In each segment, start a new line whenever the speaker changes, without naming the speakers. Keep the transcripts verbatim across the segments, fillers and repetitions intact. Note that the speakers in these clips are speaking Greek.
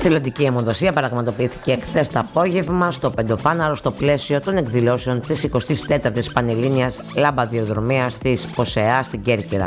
Εθελοντική αιμοδοσία πραγματοποιήθηκε εχθές το απόγευμα στο Πεντοφάναρο στο πλαίσιο των εκδηλώσεων της εικοστής τέταρτης Πανελλήνιας Λαμπαδιοδρομίας της ΠΟΣΕΑ στην Κέρκυρα.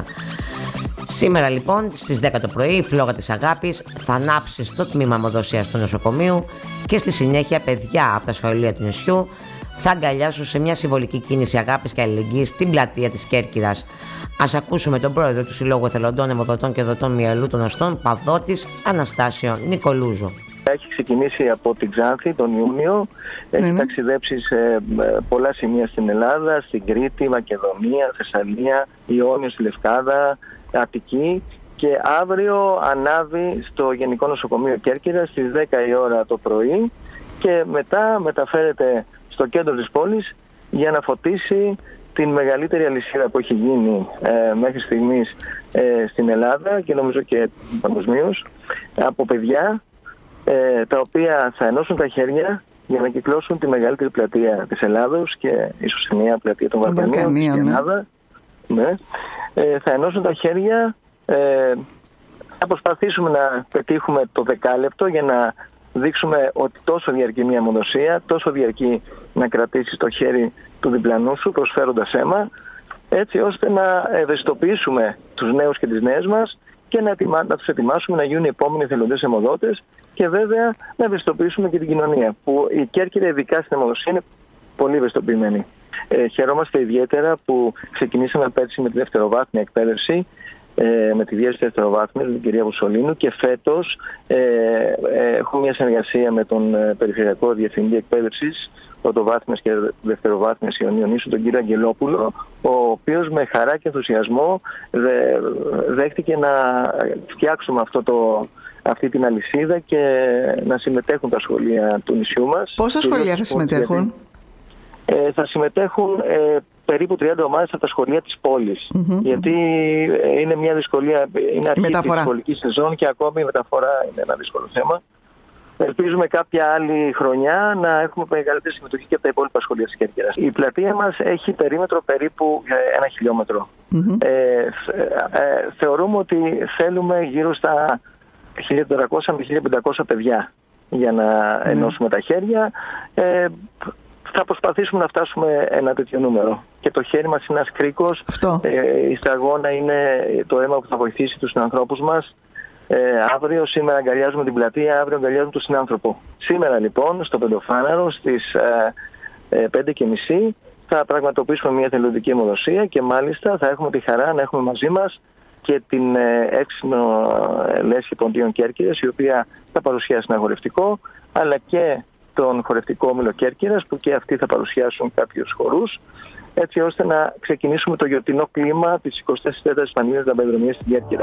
Σήμερα λοιπόν στις δέκα το πρωί η φλόγα της αγάπης θα ανάψει στο τμήμα αιμοδοσίας του νοσοκομείου και στη συνέχεια παιδιά από τα σχολεία του νησιού θα αγκαλιάσουν σε μια συμβολική κίνηση αγάπης και αλληλεγγύης στην πλατεία της Κέρκυρας. Ας ακούσουμε τον πρόεδρο του Συλλόγου Εθελοντών, Αιμοδοτών και Δοτών Μυελού των Οστών, Παδότης, Αναστάσιο Νικολούζο.
Έχει ξεκινήσει από την Ξάνθη τον Ιούνιο, έχει ναι. ταξιδέψει σε πολλά σημεία στην Ελλάδα, στην Κρήτη, Μακεδονία, Θεσσαλία, Ιόνιο, στη Λευκάδα, Αττική, και αύριο ανάβει στο Γενικό Νοσοκομείο Κέρκυρας στις δέκα η ώρα το πρωί και μετά μεταφέρεται στο κέντρο της πόλης για να φωτίσει την μεγαλύτερη αλυσίδα που έχει γίνει ε, μέχρι στιγμής ε, στην Ελλάδα και νομίζω και παγκοσμίως, από παιδιά ε, τα οποία θα ενώσουν τα χέρια για να κυκλώσουν τη μεγαλύτερη πλατεία της Ελλάδος και ίσως η νέα πλατεία των Βαλκανίων στην Ελλάδα. Ναι. Ε, θα ενώσουν τα χέρια, ε, θα προσπαθήσουμε να πετύχουμε το δεκάλεπτο για να δείξουμε ότι τόσο διαρκεί μια αιμοδοσία, τόσο διαρκεί να κρατήσεις το χέρι του διπλανού σου προσφέροντας αίμα, έτσι ώστε να ευαισθητοποιήσουμε τους νέους και τις νέες μας και να, ετοιμα... να τους ετοιμάσουμε να γίνουν οι επόμενοι εθελοντές αιμοδότες και βέβαια να ευαισθητοποιήσουμε και την κοινωνία, που η Κέρκυρα ειδικά στην αιμοδοσία είναι πολύ ευαισθητοποιημένη. Ε, χαιρόμαστε ιδιαίτερα που ξεκινήσαμε πέρσι με τη δευτεροβάθμια εκπαίδευση, ε, με τη διεύθυνση δευτεροβάθμια, την κυρία Βουσολίνου, και φέτος ε, ε, έχουμε μια συνεργασία με τον ε, Περιφερειακό Διευθυντή Εκπαίδευσης πρωτοβάθμιας και δευτεροβάθμιας Ιωνίων Νήσου, τον κύριο Αγγελόπουλο, ο οποίος με χαρά και ενθουσιασμό δε, δέχτηκε να φτιάξουμε αυτό το, αυτή την αλυσίδα και να συμμετέχουν τα σχολεία του νησιού μας.
Πόσα σχολεία θα συμμετέχουν?
Ε, θα συμμετέχουν ε, περίπου τριάντα ομάδες από τα σχολεία της πόλης. Mm-hmm. Γιατί είναι μια δυσκολία, είναι αρχή της σχολική σεζόν και ακόμη η μεταφορά είναι ένα δύσκολο θέμα. Ελπίζουμε κάποια άλλη χρονιά να έχουμε μεγαλύτερη συμμετοχή και από τα υπόλοιπα σχολεία της Κέρκυρας. Η πλατεία μας έχει περίμετρο περίπου ένα χιλιόμετρο. Mm-hmm. Ε, ε, ε, θεωρούμε ότι θέλουμε γύρω στα χίλια τετρακόσια με χίλια πεντακόσια παιδιά για να mm-hmm. ενώσουμε τα χέρια. Ε, θα προσπαθήσουμε να φτάσουμε ένα τέτοιο νούμερο. Και το χέρι μας είναι ένας κρίκος. Ε, η σταγόνα είναι το αίμα που θα βοηθήσει τους συνανθρώπους μας. Ε, αύριο, σήμερα αγκαλιάζουμε την πλατεία, αύριο αγκαλιάζουμε τον συνάνθρωπο. Σήμερα λοιπόν στο Πεντοφάναρο στις ε, ε, πέντε και μισή θα πραγματοποιήσουμε μια εθελοντική αιμοδοσία και μάλιστα θα έχουμε τη χαρά να έχουμε μαζί μας και την ε, έξινο ε, Λέσχη Ποντίων Κέρκυρας, η οποία θα παρουσιάσει ένα χορευτικό, αλλά και τον χορευτικό όμιλο Κέρκυρας, που και αυτοί θα παρουσιάσουν κάποιους χορούς, έτσι ώστε να ξεκινήσουμε το γιορτινό κλίμα της εικοστής τέταρτης Πανελλήνιας Λαμπαδιοδρομίας στην Κέρκυρα.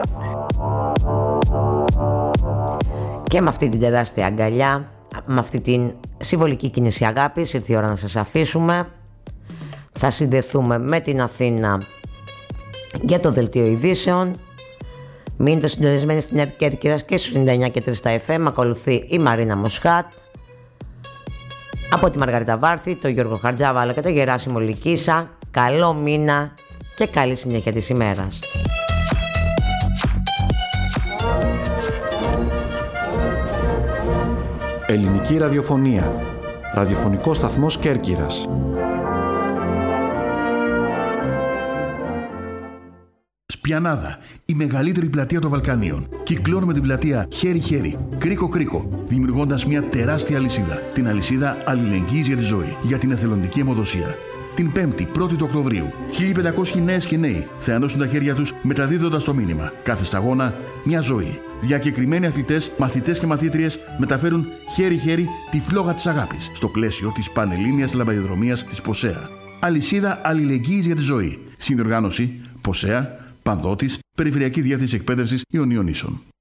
Και με αυτή την τεράστια αγκαλιά, με αυτή την συμβολική κίνηση αγάπης, ήρθε η ώρα να σας αφήσουμε. Θα συνδεθούμε με την Αθήνα για το δελτίο ειδήσεων. Μείνετε συντονισμένοι στην ΕΡΤ Κέρκυρας και στους ενενήντα εννιά και τρία στα εφ εμ. Ακολουθεί η Μαρίνα Μοσχάτ. Από τη Μαργαρίτα Βάρθη, τον Γιώργο Χαρτζάβαλο και τον Γεράσιμο Λυκίσα. Καλό μήνα και καλή συνέχεια της ημέρας.
Ελληνική ραδιοφωνία. Ραδιοφωνικός σταθμός Κέρκυρας.
Σπιανάδα, η μεγαλύτερη πλατεία των Βαλκανίων. Κυκλώνουμε την πλατεία χέρι-χέρι, κρίκο-κρίκο, δημιουργώντας μια τεράστια αλυσίδα. Την αλυσίδα αλληλεγγύης για τη ζωή, για την εθελοντική αιμοδοσία. Την πέμπτη, πρώτη του Οκτωβρίου, χίλιες πεντακόσιοι νέες και νέοι θα ενώσουν τα χέρια τους μεταδίδοντας το μήνυμα. Κάθε σταγόνα, μια ζωή. Διακεκριμένοι αθλητές, μαθητές και μαθήτριες μεταφέρουν χέρι-χέρι τη φλόγα της αγάπης στο πλαίσιο της Πανελλήνιας Λαμπαδιοδρομίας της ΠΟΣΕΑ. Αλυσίδα αλληλεγγύης για τη ζωή. Συνδιοργάνωση ΠΟΣΕΑ, Παδότης, Περιφερειακή Διεύθυνση Εκπαίδευσης Ιωνίων Νήσων.